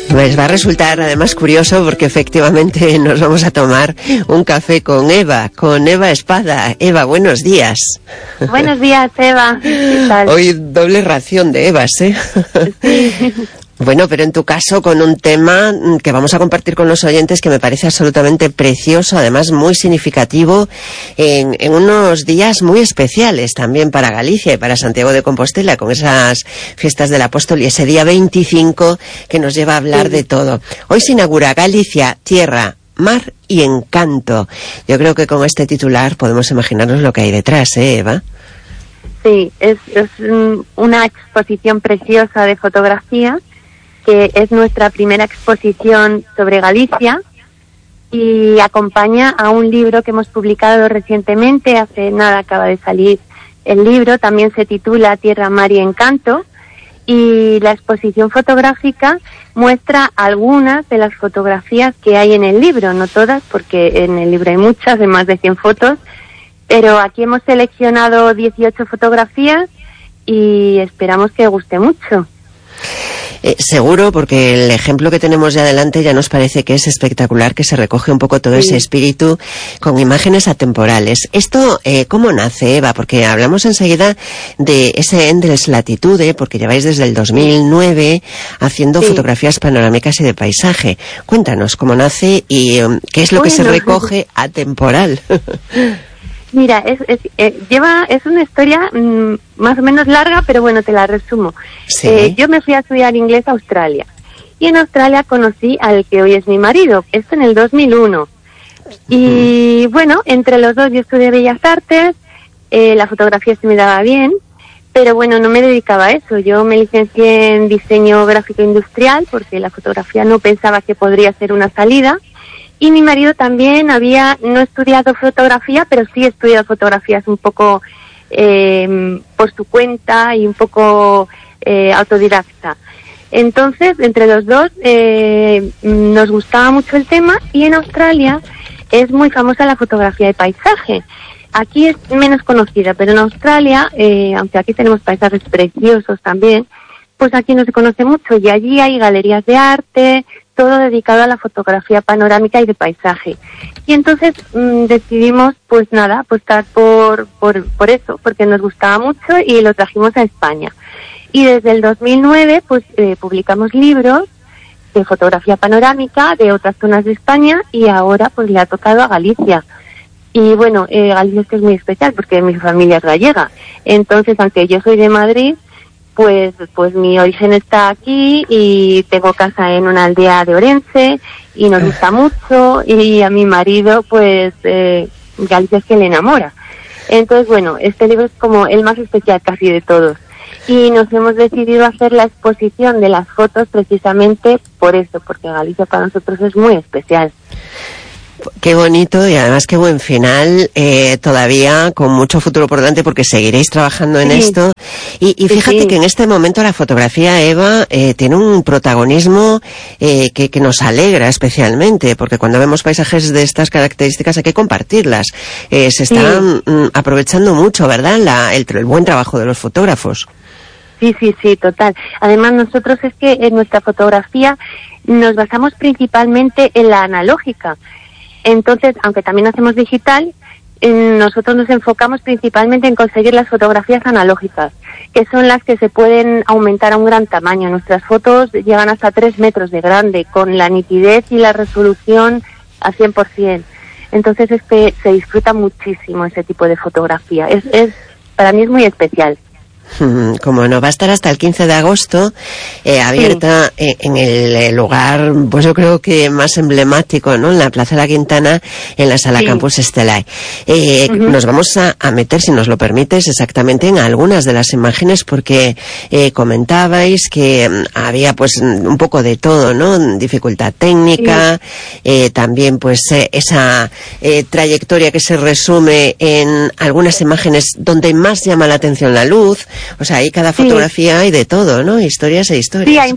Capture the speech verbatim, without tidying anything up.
Pues va a resultar además curioso porque efectivamente nos vamos a tomar un café con Eva, con Eva Espada. Eva, buenos días. Buenos días, Eva. ¿Qué tal? Hoy doble ración de Evas, ¿eh? Sí. Bueno, pero en tu caso con un tema que vamos a compartir con los oyentes que me parece absolutamente precioso, además muy significativo, en, en unos días muy especiales también para Galicia y para Santiago de Compostela, con esas fiestas del Apóstol y ese día veinticinco que nos lleva a hablar sí. de todo. Hoy se inaugura Galicia, Tierra, Mar y Encanto. Yo creo que con este titular podemos imaginarnos lo que hay detrás, ¿eh, Eva? Sí, es, es una exposición preciosa de fotografía, que es nuestra primera exposición sobre Galicia y acompaña a un libro que hemos publicado recientemente, hace nada acaba de salir el libro, también se titula Tierra, Mar y Encanto, y la exposición fotográfica muestra algunas de las fotografías que hay en el libro, no todas, porque en el libro hay muchas, de más de cien fotos, pero aquí hemos seleccionado dieciocho fotografías y esperamos que guste mucho. Eh, seguro, porque el ejemplo que tenemos ya adelante ya nos parece que es espectacular, que se recoge un poco todo sí. ese espíritu con imágenes atemporales. ¿Esto eh, cómo nace, Eva? Porque hablamos enseguida de ese Endless Latitude, porque lleváis desde el dos mil nueve haciendo sí. fotografías panorámicas y de paisaje. Cuéntanos cómo nace y um, qué es lo bueno. que se recoge atemporal. Mira, es, es, eh, lleva, es una historia mmm, más o menos larga, pero bueno, te la resumo. ¿Sí? Eh, yo me fui a estudiar inglés a Australia. Y en Australia conocí al que hoy es mi marido. Esto en el dos mil uno. Y mm. bueno, entre los dos yo estudié Bellas Artes, eh, la fotografía se me daba bien, pero bueno, no me dedicaba a eso. Yo me licencié en diseño gráfico industrial, porque la fotografía no pensaba que podría ser una salida. Y mi marido también había no estudiado fotografía, pero sí estudiado fotografías un poco eh, por su cuenta y un poco eh, autodidacta. Entonces, entre los dos eh, nos gustaba mucho el tema y en Australia es muy famosa la fotografía de paisaje. Aquí es menos conocida, pero en Australia, eh, aunque aquí tenemos paisajes preciosos también, pues aquí no se conoce mucho y allí hay galerías de arte, todo dedicado a la fotografía panorámica y de paisaje. Y entonces mmm, decidimos, pues nada, apostar por, por, por eso, porque nos gustaba mucho y lo trajimos a España. Y desde el dos mil nueve, pues eh, publicamos libros de fotografía panorámica de otras zonas de España y ahora pues le ha tocado a Galicia. Y bueno, eh, Galicia es que es muy especial porque mi familia es gallega. Entonces, aunque yo soy de Madrid, Pues, pues mi origen está aquí y tengo casa en una aldea de Orense y nos gusta mucho y a mi marido pues eh, Galicia es que le enamora. Entonces bueno, este libro es como el más especial casi de todos y nos hemos decidido hacer la exposición de las fotos precisamente por eso, porque Galicia para nosotros es muy especial. Qué bonito y además qué buen final, eh, todavía con mucho futuro por delante porque seguiréis trabajando en sí. esto y, y fíjate sí, sí. que en este momento la fotografía, Eva, eh, tiene un protagonismo eh, que, que nos alegra especialmente porque cuando vemos paisajes de estas características hay que compartirlas, eh, se están sí. mm, aprovechando mucho, ¿verdad? La, el, el buen trabajo de los fotógrafos. Sí, sí, sí, total. Además nosotros es que en nuestra fotografía nos basamos principalmente en la analógica. Entonces, aunque también hacemos digital, eh, nosotros nos enfocamos principalmente en conseguir las fotografías analógicas, que son las que se pueden aumentar a un gran tamaño. Nuestras fotos llegan hasta tres metros de grande, con la nitidez y la resolución a cien por ciento. Entonces es que se disfruta muchísimo ese tipo de fotografía. Es, es, para mí es muy especial. Como no, va a estar hasta el quince de agosto eh, abierta sí. eh, en el lugar, pues yo creo que más emblemático, ¿no? En la Plaza de la Quintana, en la Sala sí. Campus Estelae. Eh, uh-huh. Nos vamos a, a meter, si nos lo permites, exactamente en algunas de las imágenes porque eh, comentabais que um, había pues un poco de todo, ¿no? Dificultad técnica, sí. eh, también pues eh, esa eh, trayectoria que se resume en algunas imágenes donde más llama la atención la luz. O sea, ahí cada fotografía sí. hay de todo, ¿no? Historias e historias. Sí, hay,